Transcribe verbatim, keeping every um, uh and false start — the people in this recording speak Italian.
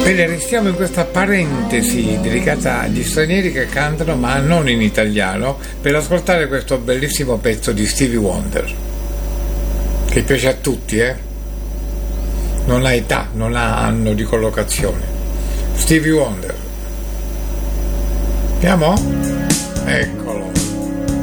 Bene, restiamo in questa parentesi dedicata agli stranieri che cantano, ma non in italiano, per ascoltare questo bellissimo pezzo di Stevie Wonder, che piace a tutti, eh? Non ha età, non ha anno di collocazione. Stevie Wonder. Andiamo? Ecco.